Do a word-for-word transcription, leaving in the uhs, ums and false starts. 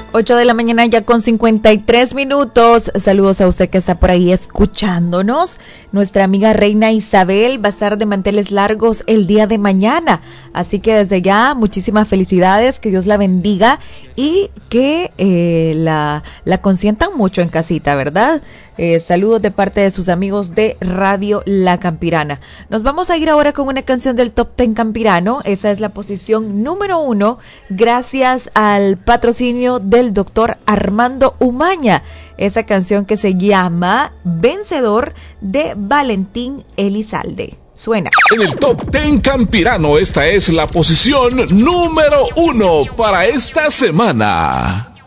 ocho de la mañana ya con cincuenta y tres minutos. Saludos a usted que está por ahí escuchándonos. Nuestra amiga Reina Isabel va a estar de manteles largos el día de mañana. Así que desde ya, muchísimas felicidades, que Dios la bendiga y que eh, la, la consientan mucho en casita, ¿verdad? Eh, saludos de parte de sus amigos de Radio La Campirana. Nos vamos a ir ahora con una canción del Top Ten Campirano. Esa es la posición número uno, gracias al patrocinio del doctor Armando Umaña. Esa canción que se llama Vencedor, de Valentín Elizalde. Suena. En el Top Ten Campirano, esta es la posición número uno para esta semana.